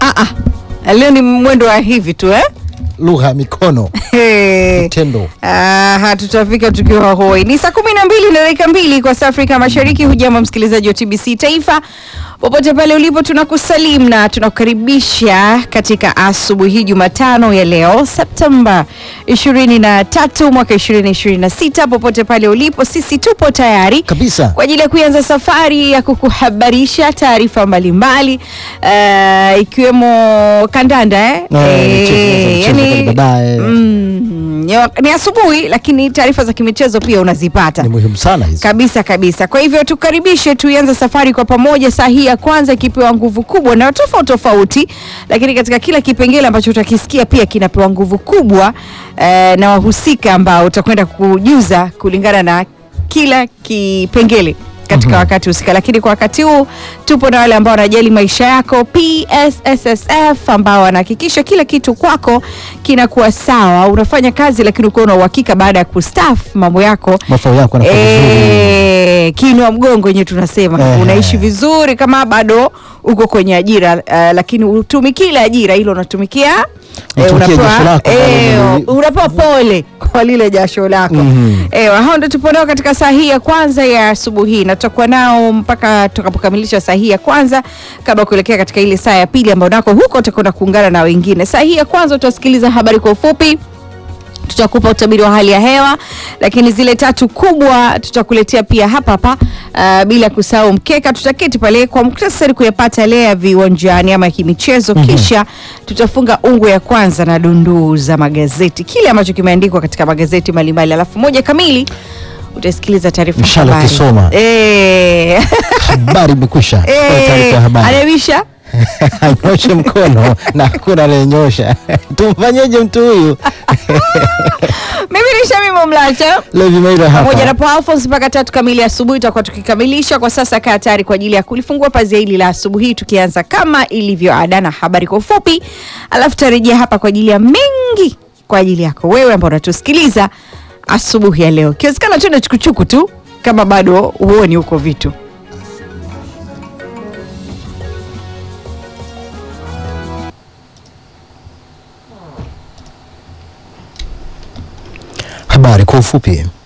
Leo ni mwendo wa hivi tu Lugha ya mikono. Tendo. Tutafika tukiwa hoi. Ni saa 12:02 kwa saa Afrika Mashariki. Hujambo msikilizaji wa TBC Taifa, popote pale ulipo, tunakusalimu na tunakukaribisha katika asubuhi hii Jumatano ya leo Septemba 23 mwaka 2026. Popote pale ulipo, sisi tupo tayari kabisa kwa ajili ya kuanza safari ya kukuhabarisha taarifa mbalimbali, ikiwemo kandanda ni asubuhi, lakini taarifa za kimichezo pia unazipata. Ni muhimu sana hizo. Kabisa. Kwa hivyo tukaribishe, tuanze safari kwa pamoja. Saa hii ya kwanza ikipewa nguvu kubwa na tofauti, lakini katika kila kipengele ambacho utakisikia pia kinapewa nguvu kubwa na wahusika ambao utakwenda kujuza kulingana na kila kipengele katika wakati husika. Lakini kwa wakati huu tupo na wale ambao wanajali maisha yako, PSSSF, ambao wanahakikisha kila kitu kwako kinakuwa sawa. Unafanya kazi lakini uko na uhakika baada ya kustaafu mambo yako, mafao yako yanakuwa vizuri. Kinua mgongo yenyewe tunasema. Unaishi vizuri kama bado uko kwenye ajira, lakini utumiki ile ajira hilo unatumikia, unapewa pole kwa lile jasho lako. Hao ndio tupo nao katika saa hii ya kwanza ya asubuhi, na tutakuwa nao mpaka tutakapokamilisha saa hii ya kwanza, kabla kuelekea katika ile saa ya pili ambayo nako huko tutakwenda kuungana na wengine. Saa hii ya kwanza tutasikiliza habari kwa ufupi, tutakupa utabiri wa hali ya hewa, lakini zile tatu kubwa tutakuletea pia hapa bila kusahau mkeka. Tutaketi pale kwa muktasari kuyapata lea viwanjani ama kimichezo, kisha tutafunga ungu ya kwanza na dondoo za magazeti, kile ambacho kimeandikwa katika magazeti mbalimbali, alafu 1 kamili utasikiliza taarifa ya habari. Kisoma. Habari imekwisha. Taarifa ya habari. Anawisha anyoshe mkono na hakuna anayenyosha. Tumfanyeje mtu huyu? Mimi ni Shamima Mlacha. Levi Maira hapa. Pamoja na Alphonse mpaka 3 kamili asubuhi tutakuwa tukikamilisha. Kwa sasa kaa tayari kwa ajili ya kulifungua pazia hili la asubuhi, tukianza kama ilivyo ada na habari kwa ufupi, alafu tarejea hapa kwa ajili ya mengi kwa ajili yako wewe ambao unatusikiliza asubuhi ya leo. Kiwezekana tuende chukuchuku tu kama bado huoni huko vitu. Habari kwa ufupi.